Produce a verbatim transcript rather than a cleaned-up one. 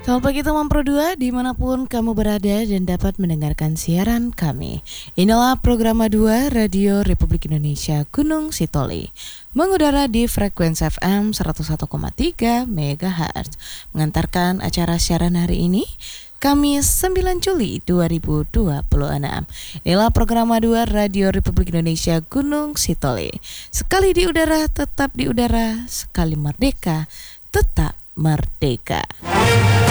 Selamat pagi teman Pro dua dimanapun kamu berada dan dapat mendengarkan siaran kami. Inilah program dua Radio Republik Indonesia Gunung Sitoli, mengudara di frekuensi F M seratus satu koma tiga megahertz. Mengantarkan acara siaran hari ini Kamis sembilan Juli dua ribu dua puluh enam. Inilah program dua Radio Republik Indonesia Gunung Sitoli. Sekali di udara, tetap di udara. Sekali merdeka, tetap merdeka.